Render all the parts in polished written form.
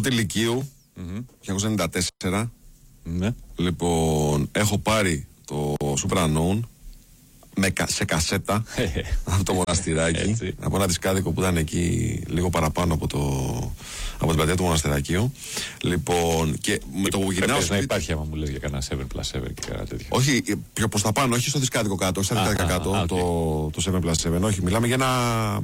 Πρώτη Λυκείου, 1994. Ναι. Λοιπόν, έχω πάρει το Super Unknown σε κασέτα από το Μοναστηράκι, από ένα δισκάδικο που ήταν εκεί λίγο παραπάνω από την πλατεία του Μοναστερακίου. Λοιπόν, και με το που γυρνάω. Να υπάρχει άμα μου λες για κανένα 7+7 και κανένα τέτοιο. Όχι, πιο προς τα πάνω, όχι στο δισκάδικο κάτω, όχι στα δισκάδικα κάτω, το 7+7. Όχι, μιλάμε για ένα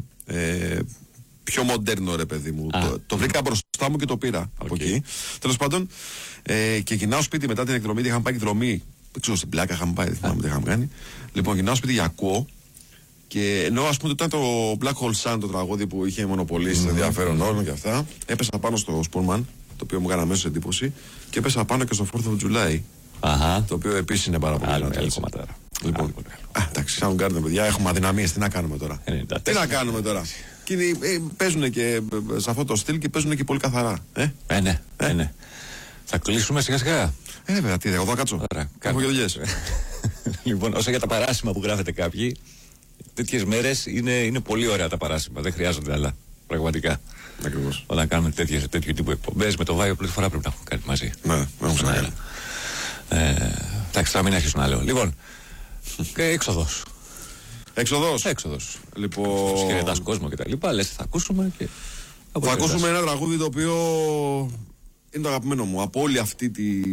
πιο μοντέρνο, ρε παιδί μου. Το βρήκα μπροστά μου και το πήρα από εκεί. Τέλος πάντων, και γυρνάω σπίτι μετά την εκδρομή, είχαμε πάει εκδρομή. Δεν ξέρω, στην πλάκα είχαμε πάει, δεν θυμάμαι τι είχαμε κάνει. Λοιπόν, γυρνάω σπίτι για ακούω. Και ενώ ας πούμε ήταν το Black Hole Sun, το τραγούδι που είχε μονοπολίσει ενδιαφέρον όλων και αυτά, έπεσα πάνω στο Spoonman, το οποίο μου έκανε αμέσως εντύπωση, και έπεσα πάνω και στο 4th of July, το οποίο επίσης είναι πάρα πολύ δυνατό. Λοιπόν, εντάξει, Soundgarden, παιδιά, έχουμε αδυναμίες, τι να κάνουμε τώρα. Τι να κάνουμε τώρα. Και παίζουν και σε αυτό το στυλ και παίζουν και πολύ καθαρά. Ναι. Θα κλείσουμε σιγά σιγά. Βέβαια, τι, εγώ θα κάτσω. Έχω και δουλειές. Λοιπόν, όσο για τα παράσημα που γράφετε κάποιοι, τέτοιες μέρες είναι πολύ ωραία τα παράσημα. Δεν χρειάζονται άλλα. Πραγματικά. Ακριβώς. Όταν κάνουμε τέτοιο τύπου εκπομπές, με το Βάιο πρώτη φορά πρέπει να έχουμε κάτι μαζί. Ναι, έχουμε ξανά. Εντάξει, θα μην αρχίσουμε να λέω. Λοιπόν, και έξοδος. Έξοδος. Λοιπόν. Χαιρετάς κόσμο και τα λοιπά. Λες, θα ακούσουμε και. Θα ακούσουμε ένα τραγούδι το οποίο είναι το αγαπημένο μου. Από όλη αυτή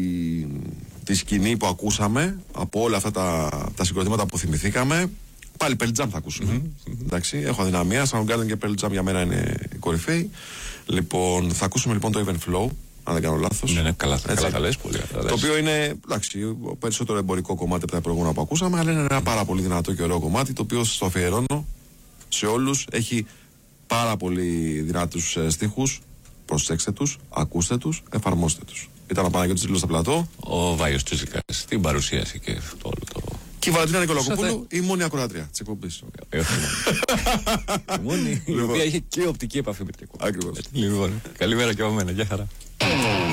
τη σκηνή που ακούσαμε, από όλα αυτά τα συγκροτήματα που θυμηθήκαμε, πάλι Pearl Jam θα ακούσουμε. Εντάξει, έχω αδυναμία. Soundgarden και Pearl Jam για μένα είναι οι κορυφαίοι. Λοιπόν, θα ακούσουμε λοιπόν το Even Flow, αν δεν κάνω λάθος. Ναι, καλά τα λες, πολύ καλά. Το οποίο είναι, εντάξει, περισσότερο εμπορικό κομμάτι από τα προηγούμενα που ακούσαμε, αλλά είναι ένα πάρα πολύ δυνατό και ωραίο κομμάτι, το οποίο στο αφιερώνω σε όλους. Έχει πάρα πολύ δυνατούς στίχους. Προσέξτε τους, ακούστε τους, εφαρμόστε τους. Ήταν ο Παναγιώτης Ζήλος στα πλατό. Ο Βάιος Τσίζικας στην παρουσίαση και αυτό όλο το. Και η Βαλαντίνα Νικολακοπούλου, η μόνη ακροάτρια της εκπομπής. Η μόνη, η οποία είχε και οπτική επαφή με την εκπομπή. Ακριβώς. Λοιπόν, καλημέρα και από μένα, γεια χαρά.